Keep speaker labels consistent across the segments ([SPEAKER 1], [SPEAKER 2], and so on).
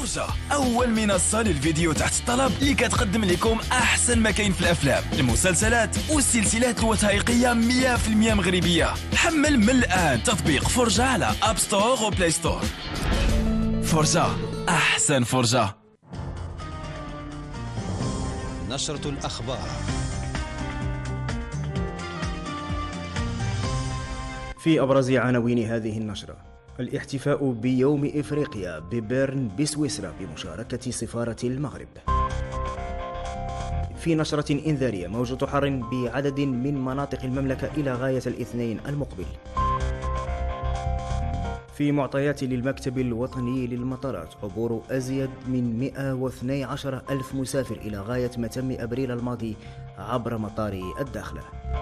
[SPEAKER 1] فرجة، أول منصة للفيديو تحت الطلب اللي كتقدم لكم أحسن ما كاين في الأفلام، المسلسلات والسلسلات الوثائقية 100% مغربية. حمل من الآن تطبيق فرجة على أب ستور وبلاي ستور. فرجة، أحسن فرجة.
[SPEAKER 2] نشرة الأخبار.
[SPEAKER 3] في أبرز عناوين هذه النشرة: الاحتفاء بيوم إفريقيا ببيرن بسويسرا بمشاركة سفارة المغرب. في نشرة إنذارية: موجة حر بعدد من مناطق المملكة إلى غاية الاثنين المقبل. في معطيات للمكتب الوطني للمطارات: عبور أزيد من 112 ألف مسافر إلى غاية متم أبريل الماضي عبر مطار الداخلة.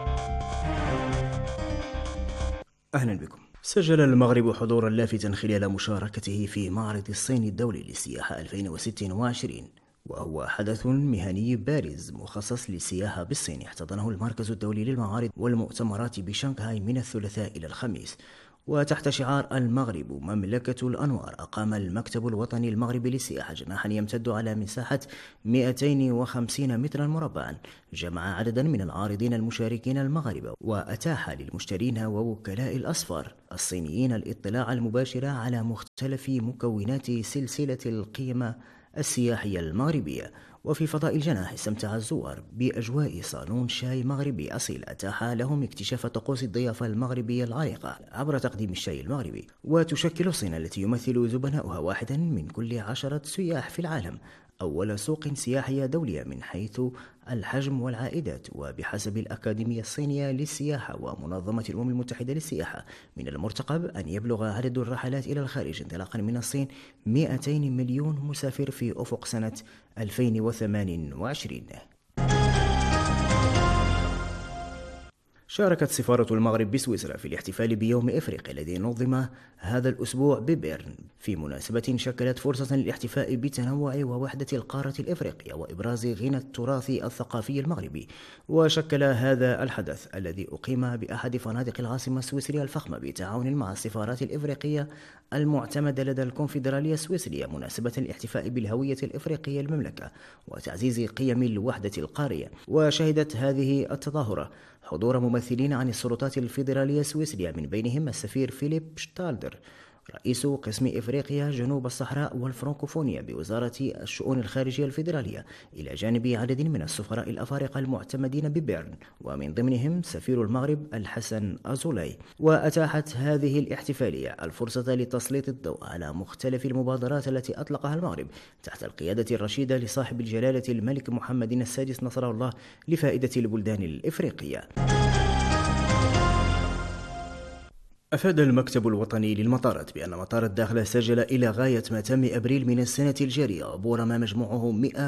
[SPEAKER 3] أهلا بكم. سجل المغرب حضورا لافتا خلال مشاركته في معرض الصين الدولي للسياحة 2026، وهو حدث مهني بارز مخصص للسياحة بالصين احتضنه المركز الدولي للمعارض والمؤتمرات بشنغهاي من الثلاثاء إلى الخميس. وتحت شعار المغرب مملكة الأنوار، أقام المكتب الوطني المغربي للسياحة جناحا يمتد على مساحة 250 مترا مربعا، جمع عددا من العارضين المشاركين المغاربة، وأتاح للمشترين ووكلاء الأسفار الصينيين الاطلاع المباشر على مختلف مكونات سلسلة القيم السياحية المغربية. وفي فضاء الجناح استمتع الزوار بأجواء صالون شاي مغربي أصيل أتاح لهم اكتشاف طقوس الضيافة المغربية العريقة عبر تقديم الشاي المغربي. وتشكل الصين التي يمثل زبناؤها واحدا من كل 10 سياح في العالم أول سوق سياحية دولية من حيث الحجم والعائدات. وبحسب الأكاديمية الصينية للسياحة ومنظمة الأمم المتحدة للسياحة، من المرتقب أن يبلغ عدد الرحلات إلى الخارج انطلاقا من الصين 200 مليون مسافر في أفق سنة 2028. شاركت سفارة المغرب بسويسرا في الاحتفال بيوم إفريقيا الذي نظم هذا الأسبوع ببيرن، في مناسبة شكلت فرصة للاحتفاء بتنوع ووحدة القارة الإفريقية وإبراز غنى التراث الثقافي المغربي. وشكل هذا الحدث الذي أقيم بأحد فنادق العاصمة السويسرية الفخمة بالتعاون مع السفارات الإفريقية المعتمدة لدى الكونفدرالية السويسرية مناسبة الاحتفاء بالهوية الإفريقية للمملكة وتعزيز قيم الوحدة القارية. وشهدت هذه التظاهرة حضور ممثلين عن السلطات الفيدرالية السويسرية، من بينهم السفير فيليب شتالدر رئيس قسم إفريقيا جنوب الصحراء والفرنكوفونيا بوزارة الشؤون الخارجية الفيدرالية، إلى جانب عدد من السفراء الأفارقة المعتمدين ببيرن، ومن ضمنهم سفير المغرب الحسن أزولي. وأتاحت هذه الاحتفالية الفرصة لتسليط الضوء على مختلف المبادرات التي أطلقها المغرب تحت القيادة الرشيدة لصاحب الجلالة الملك محمد السادس نصره الله لفائدة البلدان الإفريقية. أفاد المكتب الوطني للمطارات بأن مطار الداخلة سجل إلى غاية ما تم أبريل من السنة الجارية عبور ما مجموعه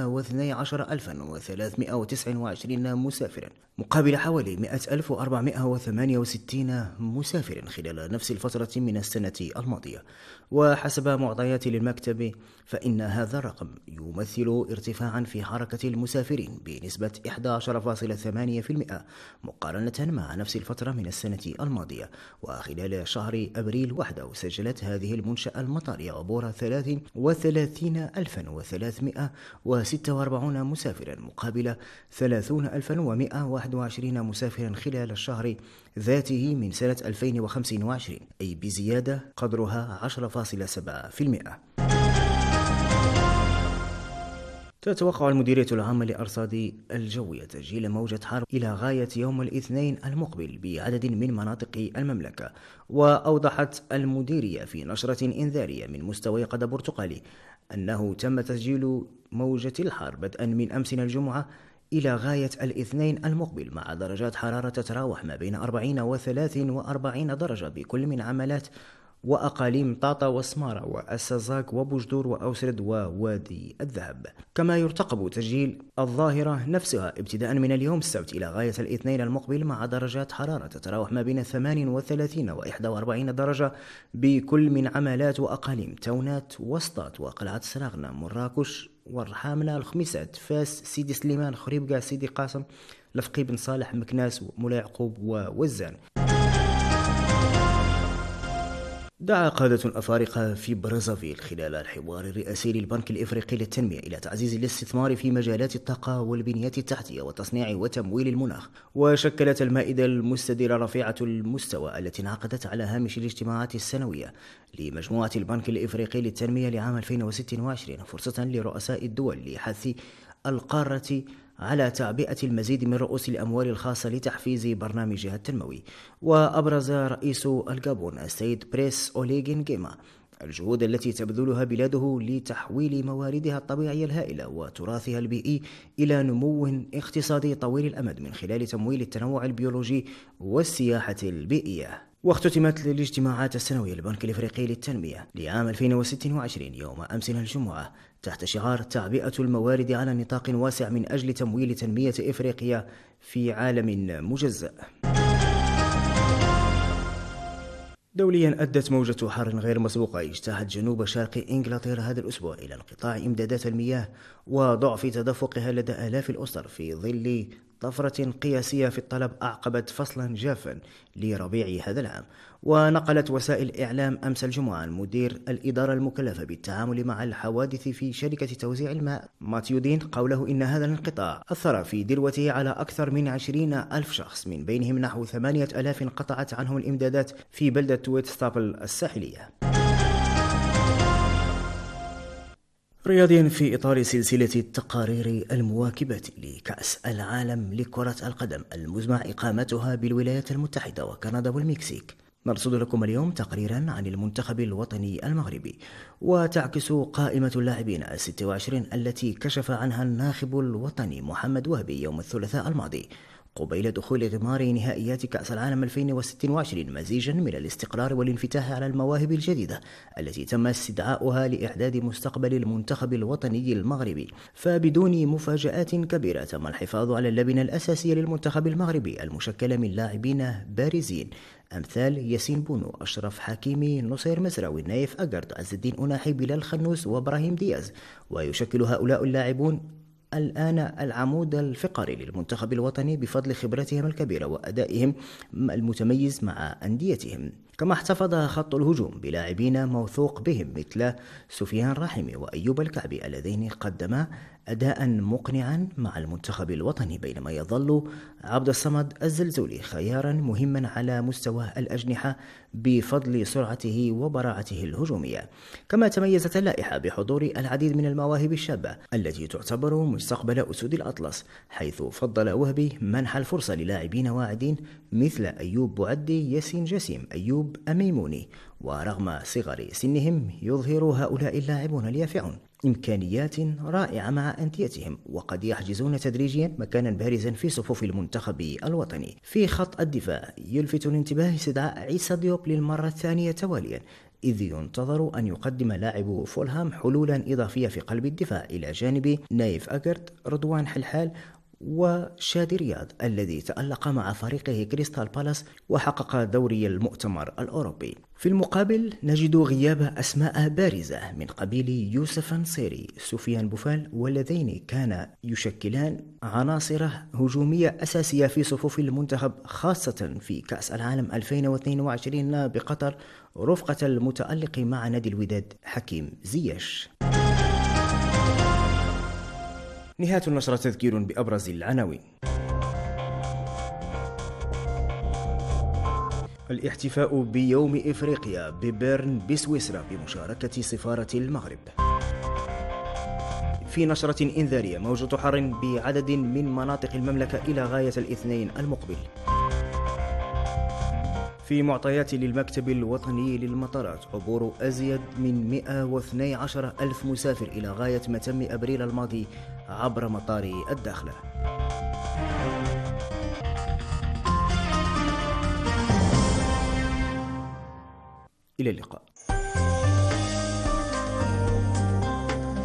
[SPEAKER 3] 112,329 مسافرا، مقابل حوالي 100,468 مسافر خلال نفس الفترة من السنة الماضية. وحسب معطيات للمكتب فإن هذا الرقم يمثل ارتفاعا في حركة المسافرين بنسبة 11.8% مقارنة مع نفس الفترة من السنة الماضية. وخلال شهر أبريل وحده سجلت هذه المنشأة المطارية عبور 33,346 مسافرا مقابل 30,121 مسافرا خلال الشهر ذاته من سنة 2025، أي بزيادة قدرها 10.7%. تتوقع المديرية العامة للأرصاد الجوية تسجيل موجة حر إلى غاية يوم الاثنين المقبل بعدد من مناطق المملكة. وأوضحت المديرية في نشرة إنذارية من مستوى قد برتقالي أنه تم تسجيل موجة الحر بدءا من أمس الجمعة إلى غاية الاثنين المقبل، مع درجات حرارة تتراوح ما بين 40 و 43 درجة بكل من عملات وأقاليم طاطا وسمارة والسزاك وبوجدور وأوسرد ووادي الذهب. كما يرتقب تسجيل الظاهرة نفسها ابتداء من اليوم السبت إلى غاية الاثنين المقبل، مع درجات حرارة تتراوح ما بين 38 و 41 درجة بكل من عمالات وأقاليم تونات وسطات وقلعة سراغنة مراكش والرحاملة الخميسات فاس سيدي سليمان خريبكا سيدي قاسم لفقي بن صالح مكناس مولا يعقوب ووزان. دعا قادة أفارقة في برازافيل خلال الحوار الرئاسي للبنك الإفريقي للتنمية إلى تعزيز الاستثمار في مجالات الطاقة والبنيات التحتية وتصنيع وتمويل المناخ. وشكلت المائدة المستديرة رفيعة المستوى التي انعقدت على هامش الاجتماعات السنوية لمجموعة البنك الإفريقي للتنمية لعام 2026 فرصة لرؤساء الدول لحث القارة على تعبئة المزيد من رؤوس الأموال الخاصة لتحفيز برنامجها التنموي. وأبرز رئيس الغابون السيد بريس أوليغين جيما الجهود التي تبذلها بلاده لتحويل مواردها الطبيعية الهائلة وتراثها البيئي إلى نمو اقتصادي طويل الأمد من خلال تمويل التنوع البيولوجي والسياحة البيئية. واختتمت الاجتماعات السنوية للبنك الإفريقي للتنمية لعام 2026 يوم أمس الجمعة تحت شعار تعبئة الموارد على نطاق واسع من أجل تمويل تنمية إفريقيا في عالم مجزأ. دوليا أدت موجة حر غير مسبوقة اجتاحت جنوب شرق إنجلترا هذا الأسبوع إلى انقطاع إمدادات المياه وضعف تدفقها لدى آلاف الأسر في ظل طفرة قياسية في الطلب أعقبت فصلا جافا لربيع هذا العام. ونقلت وسائل إعلام أمس الجمعة عن مدير الإدارة المكلفة بالتعامل مع الحوادث في شركة توزيع الماء ماتيو دين قوله إن هذا الانقطاع أثر في ذروته على أكثر من 20,000 شخص، من بينهم نحو 8,000 انقطعت عنهم الإمدادات في بلدة ويتستابل الساحلية. رياضيا في إطار سلسلة التقارير المواكبة لكأس العالم لكرة القدم المزمع إقامتها بالولايات المتحدة وكندا والمكسيك، نرصد لكم اليوم تقريرا عن المنتخب الوطني المغربي، وتعكس قائمة اللاعبين 26 التي كشف عنها الناخب الوطني محمد وهبي يوم الثلاثاء الماضي قبيل دخول غمار نهائيات كأس العالم 2026 مزيجا من الاستقرار والانفتاح على المواهب الجديدة التي تم استدعاؤها لإعداد مستقبل المنتخب الوطني المغربي. فبدون مفاجآت كبيرة تم الحفاظ على اللبنة الأساسية للمنتخب المغربي المشكلة من لاعبين بارزين أمثال ياسين بونو، أشرف حكيمي، نصير مزراوي، نايف أجرد، عز الدين أناحي، بلال خنوس وإبراهيم دياز. ويشكل هؤلاء اللاعبون الآن العمود الفقري للمنتخب الوطني بفضل خبرتهم الكبيرة وأدائهم المتميز مع أنديتهم. كما احتفظ خط الهجوم بلاعبين موثوق بهم مثل سفيان رحمي وأيوب الكعبي اللذين قدما أداء مقنعا مع المنتخب الوطني، بينما يظل عبد الصمد الزلزولي خيارا مهما على مستوى الأجنحة بفضل سرعته وبراعته الهجومية. كما تميزت اللائحة بحضور العديد من المواهب الشابة التي تعتبر مستقبل أسود الأطلس، حيث فضل وهبي منح الفرصة للاعبين واعدين مثل أيوب بوعدي، ياسين جسيم، أيوب أميموني. ورغم صغر سنهم يظهر هؤلاء اللاعبون اليافعون إمكانيات رائعة مع أنديتهم، وقد يحجزون تدريجيا مكانا بارزا في صفوف المنتخب الوطني. في خط الدفاع يلفت الانتباه استدعاء عيسى ديوب للمرة الثانية تواليا، إذ ينتظر أن يقدم لاعب فولهام حلولا إضافية في قلب الدفاع إلى جانب نايف أجرد، رضوان حلحال وشادي رياض الذي تألق مع فريقه كريستال بالاس وحقق دوري المؤتمر الأوروبي. في المقابل نجد غياب أسماء بارزة من قبيل يوسف نصيري، سفيان بوفال، والذين كان يشكلان عناصر هجومية أساسية في صفوف المنتخب خاصة في كأس العالم 2022 بقطر رفقة المتألق مع نادي الوداد حكيم زياش. نهاية النشرة تذكير بأبرز العناوين. الاحتفاء بيوم إفريقيا ببيرن بسويسرا بمشاركة سفارة المغرب. في نشرة إنذارية موجة حر بعدد من مناطق المملكة إلى غاية الاثنين المقبل. في معطيات للمكتب الوطني للمطارات عبور أزيد من 112 ألف مسافر إلى غاية متم أبريل الماضي عبر مطار الداخلة. إلى اللقاء.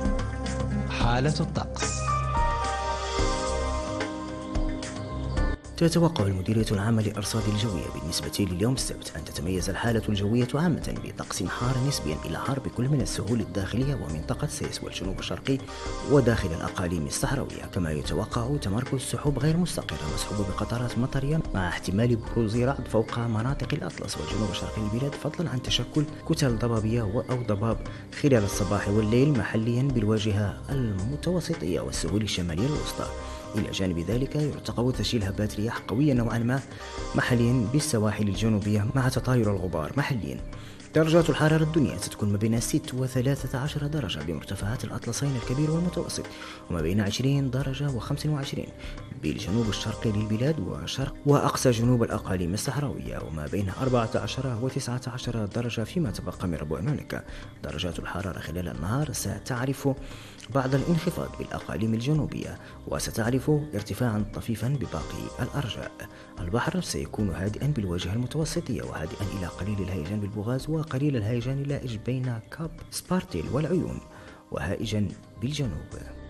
[SPEAKER 2] حالة الطقس.
[SPEAKER 3] تتوقع المديرية العامة للأرصاد الجوية بالنسبة لليوم السبت أن تتميز الحالة الجوية عامة بطقس حار نسبيا إلى حار بكل من السهول الداخلية ومنطقة سيس والجنوب الشرقي وداخل الأقاليم الصحراوية. كما يتوقع تمركز سحب غير مستقرة مصحوبة بقطرات مطرية مع احتمال بروز رعد فوق مناطق الأطلس والجنوب الشرقي للبلاد، فضلا عن تشكل كتل ضبابية أو ضباب خلال الصباح والليل محليا بالواجهة المتوسطية والسهول الشمالية الوسطى. إلى جانب ذلك يرتقب تشكيل هبات رياح قوية نوعا ما محليا بالسواحل الجنوبية مع تطاير الغبار محليا. درجات الحرارة الدنيا ستكون ما بين 6 و 13 درجة بمرتفعات الأطلسين الكبير والمتوسط، وما بين 20 درجة و 25 بالجنوب الشرقي للبلاد وشرق وأقصى جنوب الأقاليم الصحراوية، وما بين 14 و 19 درجة فيما تبقى من ربوع المملكة. درجات الحرارة خلال النهار ستعرف بعض الانخفاض بالأقاليم الجنوبية، وستعرف ارتفاعا طفيفا بباقي الأرجاء. البحر سيكون هادئا بالواجهة المتوسطية وهادئا إلى قليل الهيجان بالبوغاز وقليل الهيجان اللائج بين كاب سبارتيل والعيون وهائجا بالجنوب.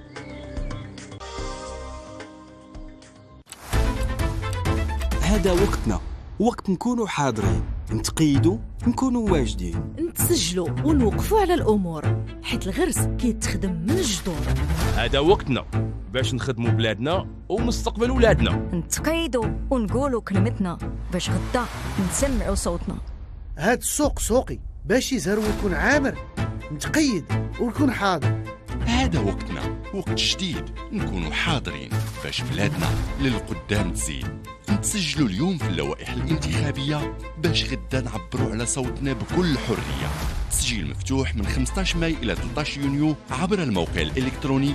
[SPEAKER 4] هذا وقتنا، وقت نكونوا حاضرين، نتقيدوا، نكونوا واجدين،
[SPEAKER 5] نتسجلوا ونوقفوا على الأمور، حيت الغرس كيتخدم من الجذور.
[SPEAKER 6] هذا وقتنا باش نخدموا بلادنا ومستقبل ولادنا،
[SPEAKER 7] نتقيدوا ونقولوا كلمتنا باش غدا نسمعوا صوتنا.
[SPEAKER 8] هاد السوق سوقي باش يزهر ويكون عامر، نتقيد ويكون حاضر.
[SPEAKER 9] هذا وقتنا، وقت جديد نكونوا حاضرين باش بلادنا للقدام تزيد. نتسجلوا اليوم في اللوائح الانتخابية باش غدا نعبروا على صوتنا بكل حرية. تسجيل مفتوح من 15 ماي إلى 13 يونيو عبر الموقع الإلكتروني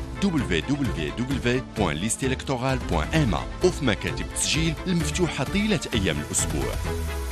[SPEAKER 9] www.listelectorale.ma وفي مكاتب التسجيل المفتوحة طيلة أيام الأسبوع.